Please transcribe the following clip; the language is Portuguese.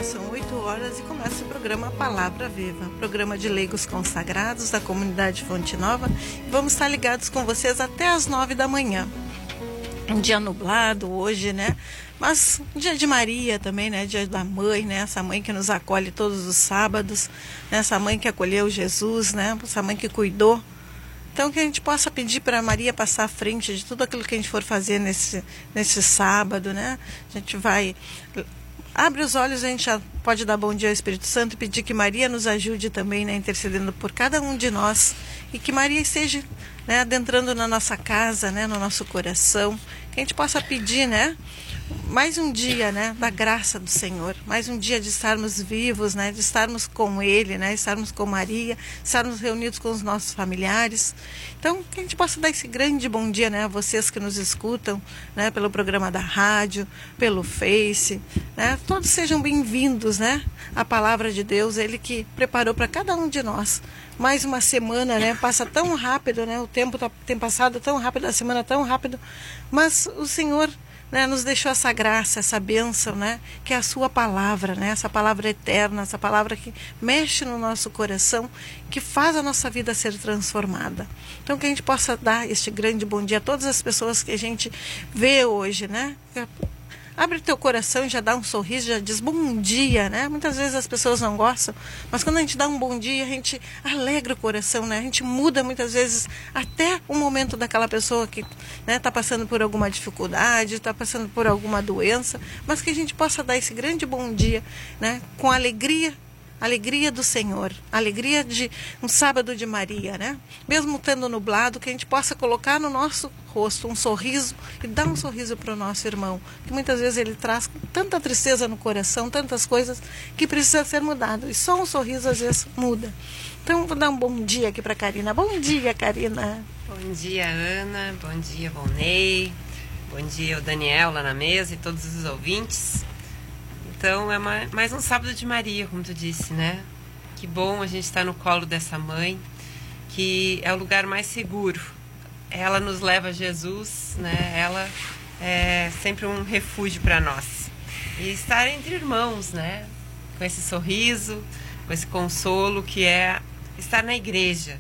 são 8 horas e começa o programa Palavra Viva, programa de leigos consagrados da comunidade Fonte Nova. Vamos estar ligados com vocês até as 9 da manhã. Um dia nublado hoje, né? Mas dia de Maria também, né? Dia da mãe, né? Essa mãe que nos acolhe todos os sábados, né? Essa mãe que acolheu Jesus, né? Essa mãe que cuidou. Então, que a gente possa pedir para Maria passar à frente de tudo aquilo que a gente for fazer nesse sábado, né? A gente vai... Abre os olhos, a gente já pode dar bom dia ao Espírito Santo e pedir que Maria nos ajude também, né? Intercedendo por cada um de nós. E que Maria esteja, né, adentrando na nossa casa, né? No nosso coração. Que a gente possa pedir, né? Mais um dia, né, da graça do Senhor, mais um dia de estarmos vivos, né, de estarmos com Ele, né, estarmos com Maria, estarmos reunidos com os nossos familiares. Então, que a gente possa dar esse grande bom dia, né, a vocês que nos escutam, né, pelo programa da rádio, pelo Face, né, todos sejam bem-vindos, né, à palavra de Deus, Ele que preparou para cada um de nós. Mais uma semana, né, passa tão rápido, né, o tempo tem passado tão rápido, a semana tão rápido, mas o Senhor, né, nos deixou essa graça, essa bênção, né, que é a sua palavra, né, essa palavra eterna, essa palavra que mexe no nosso coração, que faz a nossa vida ser transformada. Então que a gente possa dar este grande bom dia a todas as pessoas que a gente vê hoje, né? Abre teu coração e já dá um sorriso, já diz bom dia, né? Muitas vezes as pessoas não gostam, mas quando a gente dá um bom dia, a gente alegra o coração, né? A gente muda muitas vezes até o momento daquela pessoa que, né, tá passando por alguma dificuldade, está passando por alguma doença, mas que a gente possa dar esse grande bom dia, né? Com alegria do Senhor, alegria de um sábado de Maria, né? Mesmo estando nublado, que a gente possa colocar no nosso rosto um sorriso e dar um sorriso para o nosso irmão, que muitas vezes ele traz tanta tristeza no coração, tantas coisas que precisa ser mudado, e só um sorriso às vezes muda. Então vou dar um bom dia aqui para Karina. Bom dia, Karina. Bom dia, Ana. Bom dia, Volney. Bom dia, o Daniel lá na mesa e todos os ouvintes. Então é mais um sábado de Maria, como tu disse, né? Que bom a gente estar no colo dessa mãe, que é o lugar mais seguro. Ela nos leva a Jesus, né? Ela é sempre um refúgio para nós. E estar entre irmãos, né? Com esse sorriso, com esse consolo que é estar na igreja.